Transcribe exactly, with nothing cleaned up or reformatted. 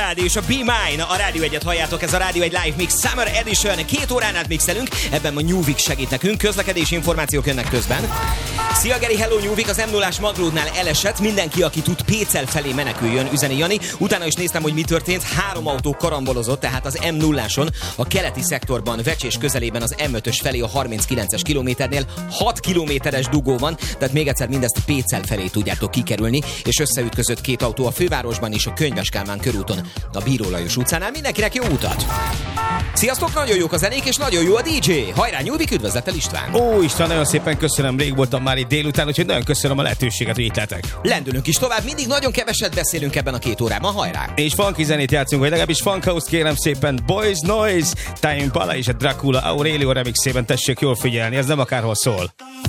Andrade és a Be Mine. A Rádió egyet halljátok, ez a Rádió egy Live Mix Summer Edition. Két órán át mixelünk, ebben a Nyúvik segít nekünk. Közlekedési információk jönnek közben. Szia Geri, hello Nyúvik, az em nullás Maglódnál elesett. Mindenki, aki tud Pécel felé meneküljön, üzeni Jani. Utána is néztem, hogy mi történt. Három autó karambolozott, tehát az em nulláson a keleti szektorban, Vecsés közelében az em ötös felé a harminckilences kilométernél hat kilométeres dugó van, tehát még egyszer mindezt Pécel felé tudjátok kikerülni, és összeütközött két autó a fővárosban is, a Könyves Kálmán körúton, a Bíró Lajos utcánál. Mindenkinek jó utat! Sziasztok, nagyon jók a zenék, és nagyon jó a dé dzsé! Hajrá, Nyúvik, üdvözlettel István! Ó, István, nagyon szépen köszönöm, rég voltam már itt délután, úgyhogy nagyon köszönöm a lehetőséget, hogy itt lehetek. Lendülünk is tovább, mindig nagyon keveset beszélünk ebben a két órában, hajrá! És funky zenét játszunk, vagy legalábbis funk house, kérem szépen, Boys Noise, Time Impala és a Dracula Aurelio remixében tessék jól figyelni, ez nem akárhol szól.